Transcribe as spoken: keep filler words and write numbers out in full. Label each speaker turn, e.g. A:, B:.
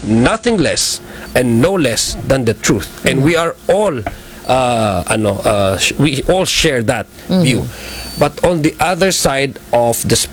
A: nothing less and no less than the truth. And we are all uh, ano, uh, sh- we all share that view. But on the other side of the